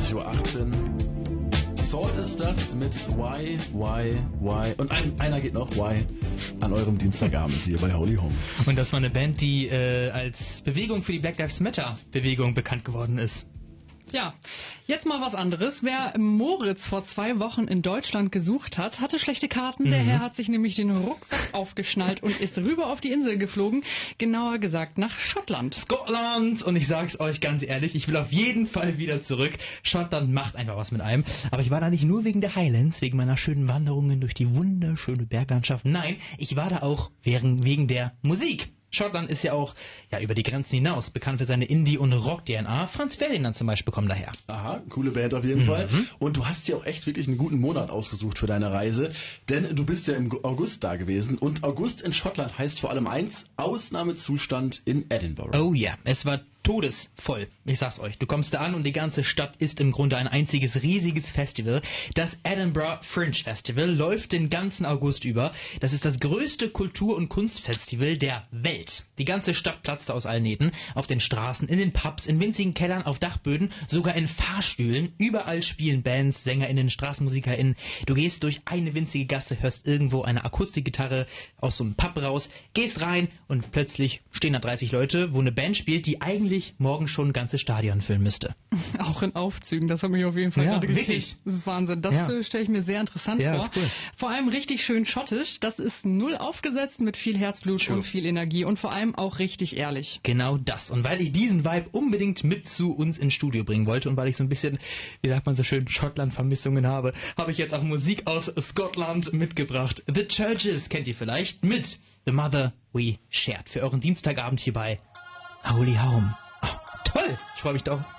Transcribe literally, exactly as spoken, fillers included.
zwanzig Uhr achtzehn. Salt ist das mit Why, Why, Why. Und ein, einer geht noch, Why, an eurem Dienstagabend hier bei Holy Home. Und das war eine Band, die äh, als Bewegung für die Black Lives Matter Bewegung bekannt geworden ist. Ja, jetzt mal was anderes. Wer Moritz vor zwei Wochen in Deutschland gesucht hat, hatte schlechte Karten. Mhm. Der Herr hat sich nämlich den Rucksack aufgeschnallt und ist rüber auf die Insel geflogen. Genauer gesagt nach Schottland. Schottland! Und ich sag's euch ganz ehrlich, ich will auf jeden Fall wieder zurück. Schottland macht einfach was mit einem. Aber ich war da nicht nur wegen der Highlands, wegen meiner schönen Wanderungen durch die wunderschöne Berglandschaft. Nein, ich war da auch wegen, wegen der Musik. Schottland ist ja auch ja über die Grenzen hinaus bekannt für seine Indie- und Rock-D N A. Franz Ferdinand zum Beispiel kommt daher. Aha, coole Band auf jeden mhm. Fall. Und du hast ja auch echt wirklich einen guten Monat ausgesucht für deine Reise, denn du bist ja im August da gewesen. Und August in Schottland heißt vor allem eins, Ausnahmezustand in Edinburgh. Oh ja, es war todesvoll. Ich sag's euch, du kommst da an und die ganze Stadt ist im Grunde ein einziges riesiges Festival. Das Edinburgh Fringe Festival läuft den ganzen August über. Das ist das größte Kultur- und Kunstfestival der Welt. Die ganze Stadt platzte aus allen Nähten. Auf den Straßen, in den Pubs, in winzigen Kellern, auf Dachböden, sogar in Fahrstühlen. Überall spielen Bands, SängerInnen, StraßenmusikerInnen. Du gehst durch eine winzige Gasse, hörst irgendwo eine Akustikgitarre aus so einem Pub raus, gehst rein und plötzlich stehen da dreißig Leute, wo eine Band spielt, die eigentlich morgen schon ein ganzes Stadion füllen müsste. Auch in Aufzügen, das habe ich auf jeden Fall ja, gerade wirklich. gesehen. Das ist Wahnsinn. Das ja. stelle ich mir sehr interessant ja, vor. Ist cool. Vor allem richtig schön schottisch. Das ist null aufgesetzt mit viel Herzblut True. und viel Energie und vor allem auch richtig ehrlich. Genau das. Und weil ich diesen Vibe unbedingt mit zu uns ins Studio bringen wollte und weil ich so ein bisschen, wie sagt man so schön, Schottland-Vermissungen habe, habe ich jetzt auch Musik aus Scotland mitgebracht. The Churches kennt ihr vielleicht mit The Mother We Shared für euren Dienstagabend hier bei Holy Home. Oh, toll! Ich freue mich doch.